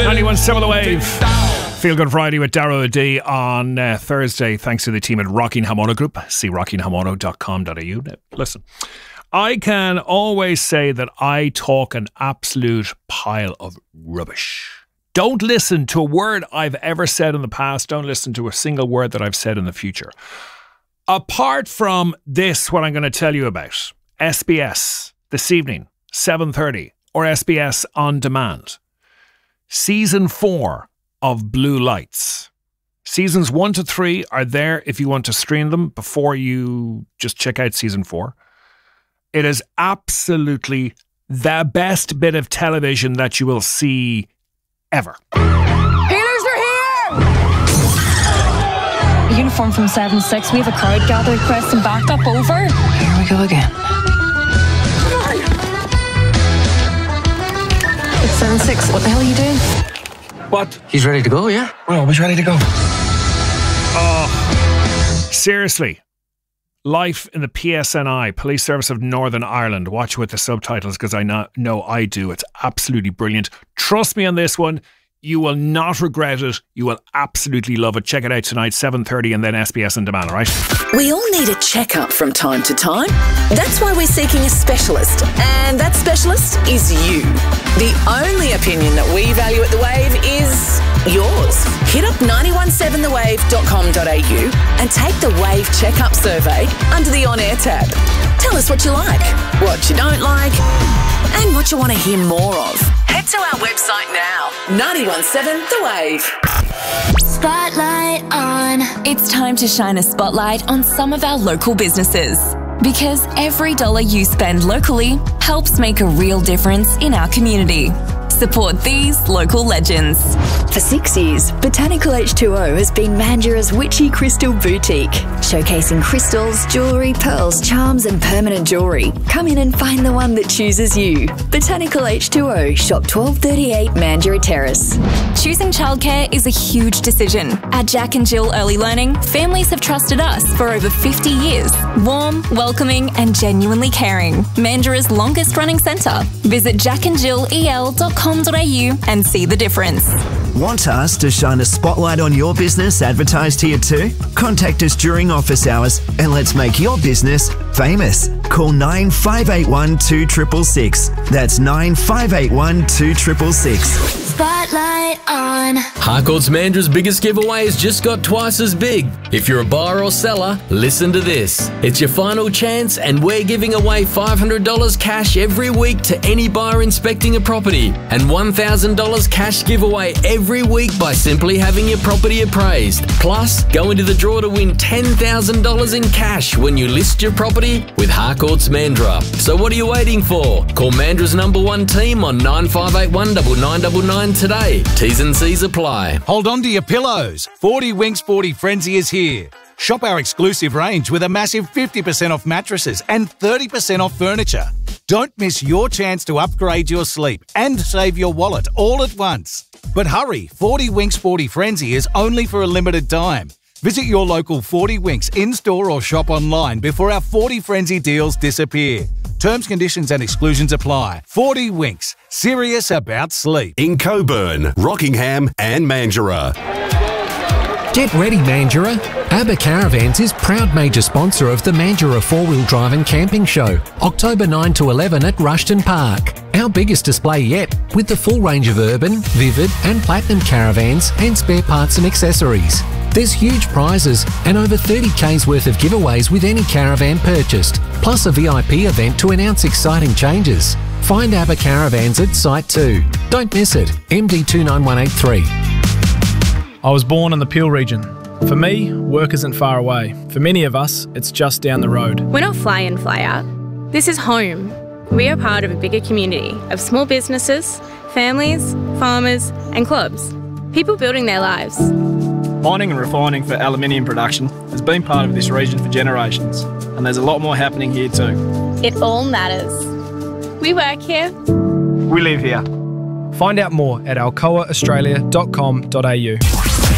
91.7 The Wave. Feel Good Friday with Darrow O'D on Thursday, thanks to the team at Rockingham Group. See rockinghamono.com.au. Listen, I can always say that I talk an absolute pile of rubbish. Don't listen to a word I've ever said in the past. Don't listen to a single word that I've said in the future. Apart from this, what I'm going to tell you about, SBS this evening, 7:30, or SBS On Demand. Season 4 of Blue Lights. Seasons 1 to 3 are there if you want to stream them before you just check out season 4. It is absolutely the best bit of television that you will see ever. Healers are here! Uniform from 7-6. We have a crowd gathered requesting backup. Over. Here we go again. 7-6. What the hell are you doing? What? He's ready to go, yeah? We're always ready to go. Oh, seriously. Life in the PSNI, Police Service of Northern Ireland. Watch with the subtitles because I know I do. It's absolutely brilliant. Trust me on this one. You will not regret it. You will absolutely love it. Check it out tonight, 7:30, and then SBS On Demand, all right? We all need a checkup from time to time. That's why we're seeking a specialist. And that specialist is you. The only opinion that we value at The Wave is yours. Hit up 917thewave.com.au and take the Wave Checkup Survey under the On Air tab. Tell us what you like, what you don't like, and what you want to hear more of. Head to our website now, 917 The Wave. Spotlight on. It's time to shine a spotlight on some of our local businesses. Because every dollar you spend locally helps make a real difference in our community. Support these local legends. For 6 years, Botanical H2O has been Mandurah's witchy crystal boutique, showcasing crystals, jewellery, pearls, charms and permanent jewellery. Come in and find the one that chooses you. Botanical H2O, shop 1238 Mandurah Terrace. Choosing childcare is a huge decision. At Jack and Jill Early Learning, families have trusted us for over 50 years. Warm, welcoming and genuinely caring. Mandurah's longest running centre. Visit jackandjillel.com.au and see the difference. Want us to shine a spotlight on your business advertised here too? Contact us during office hours and let's make your business famous. Call 9581 2666. That's 9581 2666. Spotlight on. Harcourt's Mandra's biggest giveaway has just got twice as big. If you're a buyer or seller, listen to this. It's your final chance and we're giving away $500 cash every week to any buyer inspecting a property and $1,000 cash giveaway every week by simply having your property appraised. Plus, go into the draw to win $10,000 in cash when you list your property with Harcourt's Mandra. So what are you waiting for? Call Mandra's #1 team on 9581 9999 today. T's and C's apply. Hold on to your pillows. 40 Winks 40 Frenzy is here. Shop our exclusive range with a massive 50% off mattresses and 30% off furniture. Don't miss your chance to upgrade your sleep and save your wallet all at once. But hurry, 40 Winks 40 Frenzy is only for a limited time. Visit your local 40 Winks in-store or shop online before our 40 Frenzy deals disappear. Terms, conditions and exclusions apply. 40 Winks, serious about sleep. In Coburn, Rockingham and Mandurah. Get ready, Mandurah. ABBA Caravans is proud major sponsor of the Mandurah 4-Wheel Drive and Camping Show, October 9 to 11 at Rushton Park. Our biggest display yet, with the full range of urban, vivid and platinum caravans and spare parts and accessories. There's huge prizes and over 30K's worth of giveaways with any caravan purchased, plus a VIP event to announce exciting changes. Find ABBA Caravans at Site 2. Don't miss it. MD29183. I was born in the Peel region. For me, work isn't far away. For many of us, it's just down the road. We're not fly in, fly out. This is home. We are part of a bigger community of small businesses, families, farmers and clubs. People building their lives. Mining and refining for aluminium production has been part of this region for generations, and there's a lot more happening here too. It all matters. We work here. We live here. Find out more at alcoaaustralia.com.au.